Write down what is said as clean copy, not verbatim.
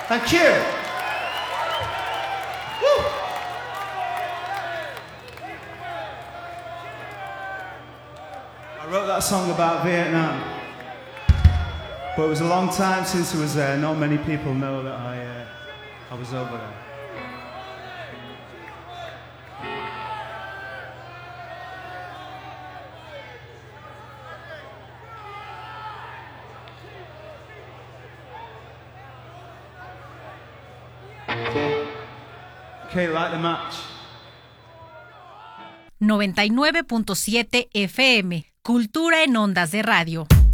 Thank you. Woo. I wrote that song about Vietnam, but it was a long time since I was there. Not many people know that I was over there. Okay, like the match. 99.7 FM, Cultura en Ondas de Radio.